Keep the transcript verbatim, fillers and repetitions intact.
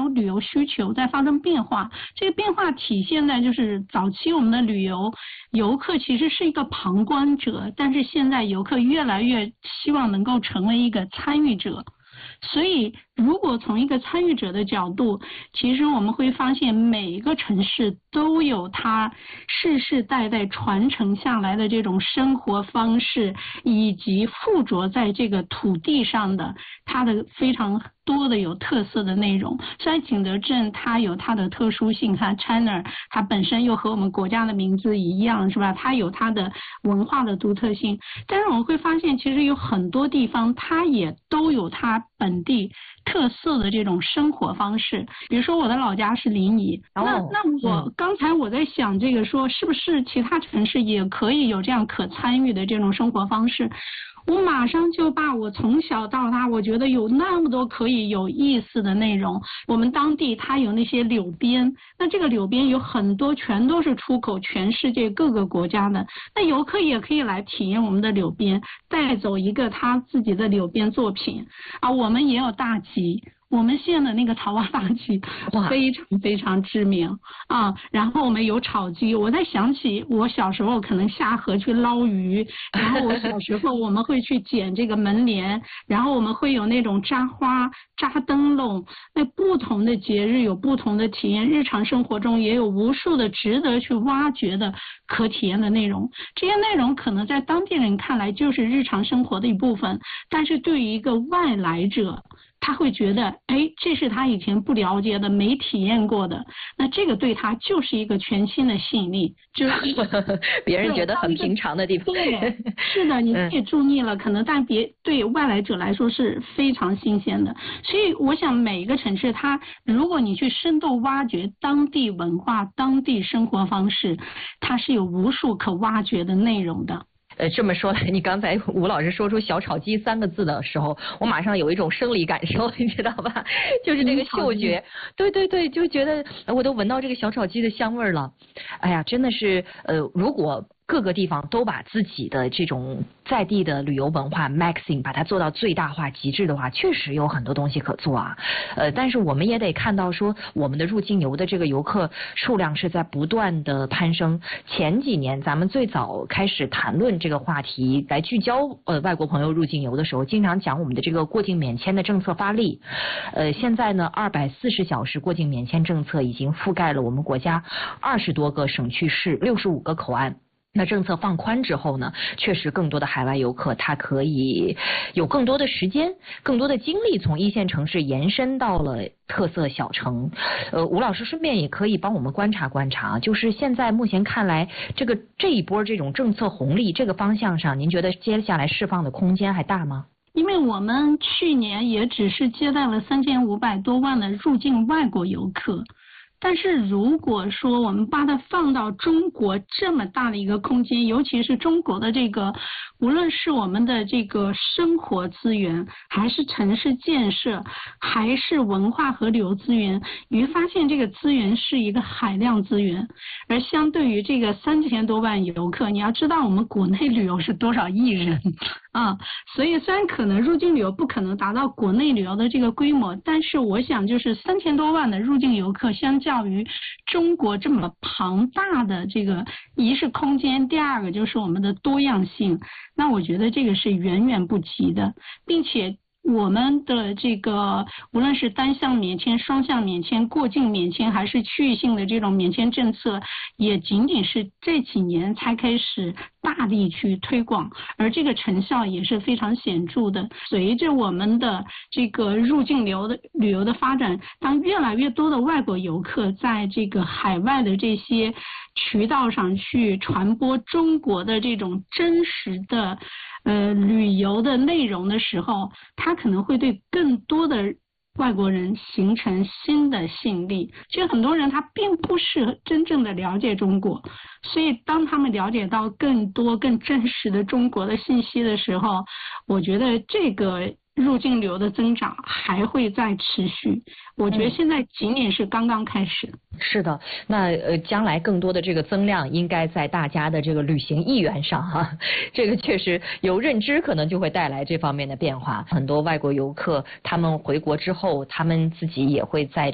有旅游需求在发生变化。这个变化体现在就是早期我们的旅游游客其实是一个旁观者，但是现在游客越来越希望能够成为一个参与者。所以如果从一个参与者的角度，其实我们会发现每一个城市都有它世世代代传承下来的这种生活方式，以及附着在这个土地上的它的非常多的有特色的内容。虽然景德镇它有它的特殊性，它 China 它本身又和我们国家的名字一样，是吧？它有它的文化的独特性，但是我们会发现其实有很多地方它也都有它本地特色的这种生活方式。比如说我的老家是临沂，那那我刚才我在想这个说是不是其他城市也可以有这样可参与的这种生活方式，我马上就把我从小到大我觉得有那么多可以有意思的内容。我们当地它有那些柳边，那这个柳边有很多全都是出口全世界各个国家的，那游客也可以来体验我们的柳边，带走一个他自己的柳边作品啊。我们也有大集，我们县的那个草蛙大集非常非常知名啊，然后我们有炒鸡。我在想起我小时候可能下河去捞鱼，然后我小时候我们会去捡这个门帘，然后我们会有那种扎花扎灯笼。那不同的节日有不同的体验，日常生活中也有无数的值得去挖掘的可体验的内容。这些内容可能在当地人看来就是日常生活的一部分，但是对于一个外来者，他会觉得哎，这是他以前不了解的没体验过的，那这个对他就是一个全新的吸引力，就是别人觉得很平常的地方。 对，是的，你自己住腻了，可能但别对外来者来说是非常新鲜的。所以我想每一个城市它如果你去深度挖掘当地文化当地生活方式，它是有无数可挖掘的内容的。 呃，这么说来，你刚才吴老师说出小炒鸡三个字的时候，我马上有一种生理感受，你知道吧？就是这个嗅觉，对对对，就觉得我都闻到这个小炒鸡的香味了。哎呀，真的是，呃，如果各个地方都把自己的这种在地的旅游文化 maxing 把它做到最大化极致的话，确实有很多东西可做啊。呃，但是我们也得看到说，我们的入境游的这个游客数量是在不断的攀升。前几年咱们最早开始谈论这个话题，来聚焦呃外国朋友入境游的时候，经常讲我们的这个过境免签的政策发力。呃，现在呢，二百四十小时过境免签政策已经覆盖了我们国家二十多个省区市，六十五个口岸。那政策放宽之后呢，确实更多的海外游客他可以有更多的时间更多的精力从一线城市延伸到了特色小城。呃，吴老师顺便也可以帮我们观察观察，就是现在目前看来这个这一波这种政策红利这个方向上，您觉得接下来释放的空间还大吗？ 因为我们去年也只是接待了三千五百多万的入境外国游客，但是如果说我们把它放到中国这么大的一个空间，尤其是中国的这个无论是我们的这个生活资源还是城市建设还是文化和旅游资源，你会发现这个资源是一个海量资源。而相对于这个三千多万游客，你要知道我们国内旅游是多少亿人啊，所以虽然可能入境旅游不可能达到国内旅游的这个规模，但是我想就是三千多万的入境游客相较于中国这么庞大的这个，一是空间，第二个就是我们的多样性，那我觉得这个是远远不及的。并且我们的这个无论是单向免签、双向免签、过境免签还是区域性的这种免签政策，也仅仅是这几年才开始大力去推广，而这个成效也是非常显著的。随着我们的这个入境流的旅游的发展，当越来越多的外国游客在这个海外的这些渠道上去传播中国的这种真实的呃旅游的内容的时候，它可能会对更多的外国人形成新的吸引力。其实很多人他并不是真正的了解中国，所以当他们了解到更多更真实的中国的信息的时候，我觉得这个入境旅游的增长还会再持续。我觉得现在仅仅是刚刚开始。 嗯、是的，那呃，将来更多的这个增量应该在大家的这个旅行意愿上哈，这个确实有认知，可能就会带来这方面的变化。很多外国游客他们回国之后，他们自己也会在